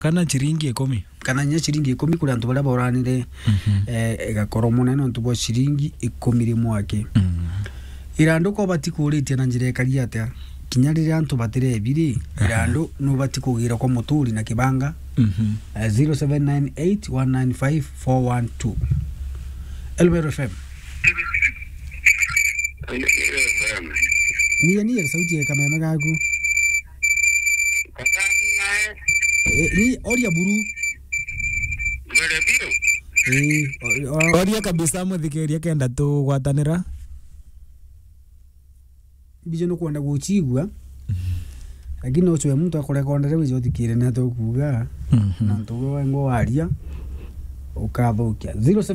kana chiringi 10 kana nya chiringi 10 kuri antu bara boranire egakoro munene antu bo chiringi 10 rimwake irando ko batikuritie na njire karia atia kinya rire antu batire biri irando no batikugira ko muturi na kibanga 0798195412 Elmer FM ni sauti ya kamera gagu ni oria buru oria kabisa muthikeria kenda tu gwatanira bijo no kwenda guchigwa lakini no chwe mtu akorekondere wizo thikire na to kuga na ntugo ngo waria ukathukia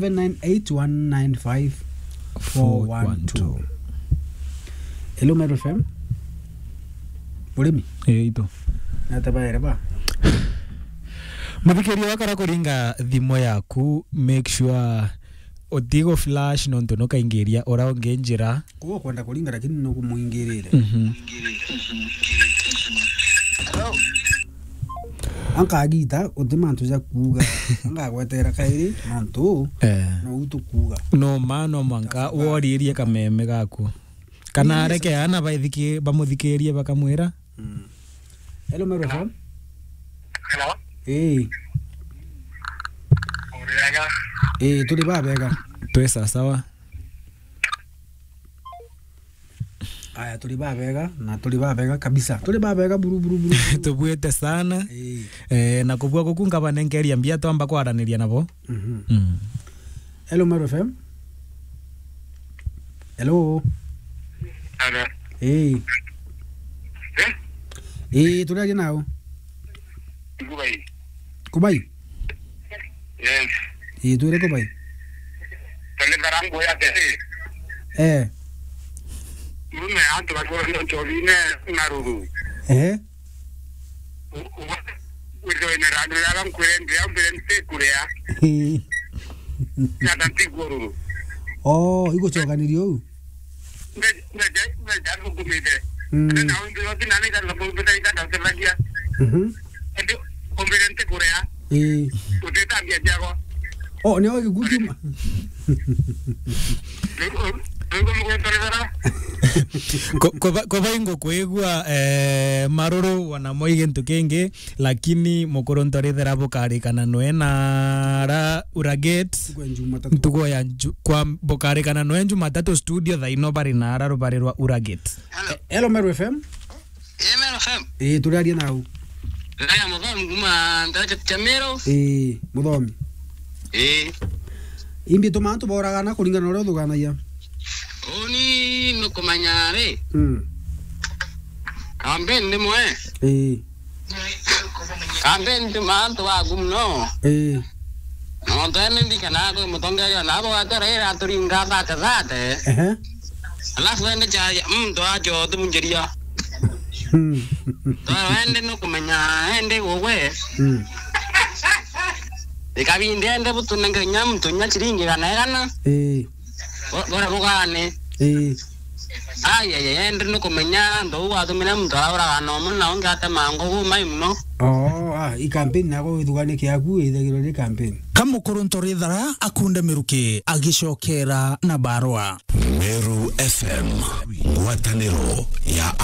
0798195412 Hello Metro FM Polemi ito na tabaere ba muthikeria wakara kuringa thimo yaku make sure otigo flash no ntono kaingeria ora ongenjira ko kwenda kuringa lakini no kumuingirire anka agita utimantu za kuga anga gwetera kairi nantu no utukuga no mano manka woririe kameme gaku kana areke ana baithiki bamuthikerie bakamwira Hello Metro FM Hello tuli babega twesa sawa aya tuli babega kabisa tuli babega buru tubwete sana na kubwa kukunga banengeria mbia twamba kwaraniria nabo Hello Metro FM Hello tuli nao Kubai Yes tuli Kubai Tole barango ya te Mume antu bakora no chovine naruru Wizo ina radu ya lam kurende kurea Ya tanti guru iko choganirio Ne jaru kumide Na undu yote nani kan labu beta ika dante lagia Endo kompetente kurea Uteta ambia jago ni oge gutuma ko baingo kwegwa maroro wana moige ntukenge lakini mokorontori thera bokari kana noena ra uraget ntugo ya kwa bokari kana noenju matatu studio tha ino bari na ra rubari rwa uraget Hello Metro FM Metro FM turaria nau Aya mudhomi kuma ndaje chamero mudhomi imbi tomato boragana kuringana ore thuganaia Oni no komanyare Kamben de moe Kamben de manto wa gumno No tene ndikana ko mutongera nabo atara aturinga bata zate alafu ende chaya ndo ajo tumunjeria ende no komanya ende wowe Ikabindi ende butunenge nyamto nyachiringi kana bora bugane ay ende no komenya ndo wa tumina mto ara no muna ongata mango mai mno i campaign nago thugane kiaku ithagiro ni campaign kamukorontori thara akunda miruki agicokera na barwa Meru FM ngwataniro ya